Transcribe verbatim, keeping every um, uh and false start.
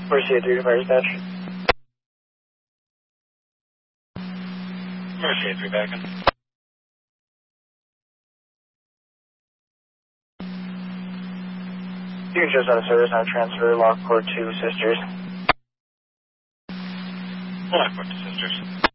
Mercy eight three to Fire Dispatch. Mercy eight three back in. You can just out of service on transfer Lockport to Sisters. Lockport to Sisters.